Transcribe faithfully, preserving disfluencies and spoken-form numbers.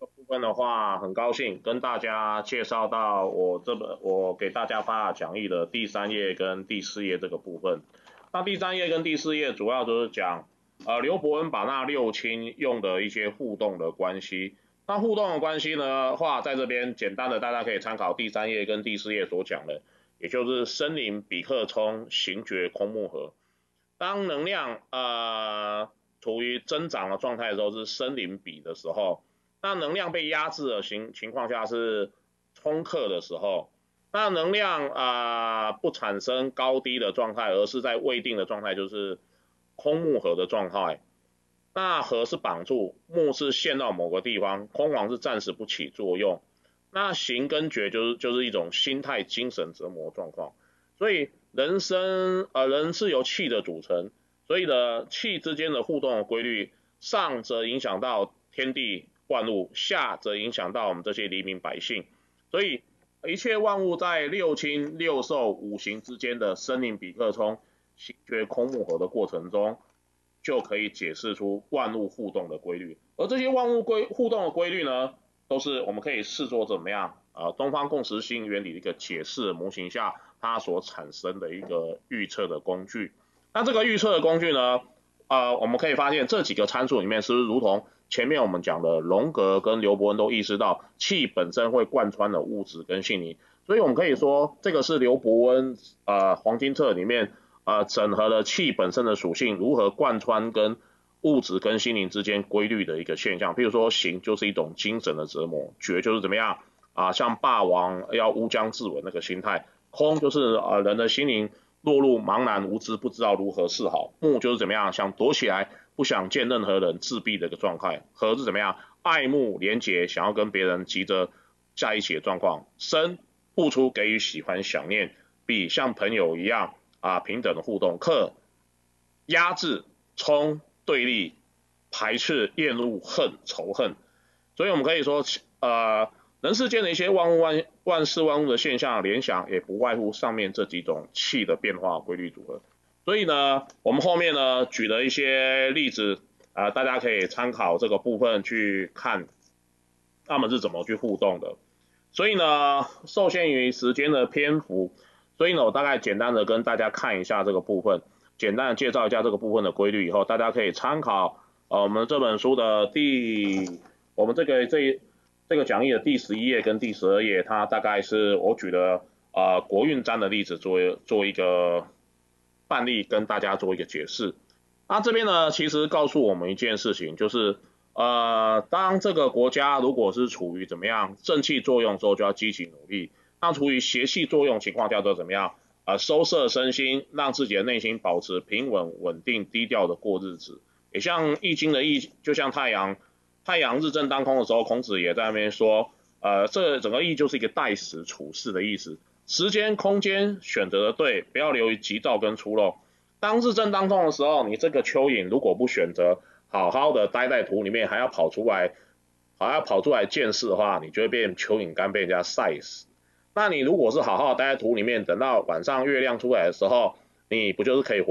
个部分的话，很高兴跟大家介绍到我这本我给大家发的讲义的第三页跟第四页这个部分。那第三页跟第四页主要就是讲，呃，刘伯温把那六亲用的一些互动的关系。那互动的关系呢，话在这边简单的大家可以参考第三页跟第四页所讲的，也就是森林比克冲行觉空木合。当能量呃处于增长的状态的时候是森林比的时候，那能量被压制的情情况下是冲克的时候，那能量啊、呃、不产生高低的状态，而是在未定的状态，就是空木合的状态。那合是绑住，木是陷到某个地方，空亡是暂时不起作用。那行跟觉就是就是一种心态精神折磨状况。所以人生呃人是由气的组成，所以呢气之间的互动的规律，上则影响到天地万物，下则影响到我们这些黎民百姓。所以一切万物在六亲六兽五行之间的森林比克冲行觉空木合的过程中，就可以解释出万物互动的规律。而这些万物规互动的规律呢，都是我们可以视作怎么样啊、呃？东方共识性原理的一个解释模型下，它所产生的一个预测的工具。那这个预测的工具呢，呃，我们可以发现这几个参数里面，是不是如同前面我们讲的荣格跟刘伯温都意识到，气本身会贯穿了物质跟性灵，所以我们可以说，这个是刘伯温呃黄金册里面呃整合了气本身的属性如何贯穿跟物质跟心灵之间规律的一个现象。譬如说，行就是一种精神的折磨，觉就是怎么样啊、呃，像霸王要乌江自刎那个心态，空就是呃人的心灵落入茫然无知，不知道如何是好。木就是怎么样，想躲起来，不想见任何人，自闭的一个状态。合是怎么样，爱慕连结，想要跟别人急着在一起的状况。生付出给予喜欢想念，比像朋友一样啊平等的互动。克压制冲对立排斥厌恶恨仇恨。所以我们可以说呃人世间的一些万物万万事万物的现象联想，也不外乎上面这几种气的变化规律组合。所以呢，我们后面呢举了一些例子，呃，大家可以参考这个部分去看他们是怎么去互动的。所以呢，受限于时间的篇幅，所以呢，我大概简单的跟大家看一下这个部分，简单的介绍一下这个部分的规律以后，大家可以参考呃我们这本书的第我们这个这这个讲义的第十一页跟第十二页，它大概是我举的呃国运占的例子做做一个范例跟大家做一个解释。那这边呢，其实告诉我们一件事情，就是呃，当这个国家如果是处于怎么样正气作用之后，就要积极努力；那处于邪气作用情况下，就怎么样呃收摄身心，让自己的内心保持平稳、稳定、低调的过日子。也像《易经》的易，就像太阳。太阳日正当空的时候，孔子也在那边说，呃，这整个义就是一个待时处事的意思，时间、空间选择的对，不要流于急躁跟粗陋。当日正当空的时候，你这个蚯蚓如果不选择好好的待在土里面，还要跑出来，还要跑出来见识的话，你就会变蚯蚓干，被人家晒死。那你如果是好好待在土里面，等到晚上月亮出来的时候，你不就是可以活